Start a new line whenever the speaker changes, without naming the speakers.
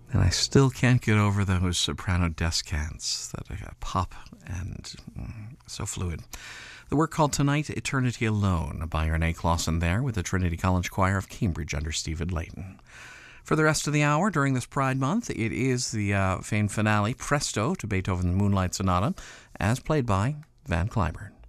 And I still can't get over those soprano descants that pop and so fluid. The work called Tonight, Eternity Alone by Renee Clausen there with the Trinity College Choir of Cambridge under Stephen Layton. For the rest of the hour during this Pride Month, it is the famed finale, Presto, to Beethoven's Moonlight Sonata, as played by Van Cliburn.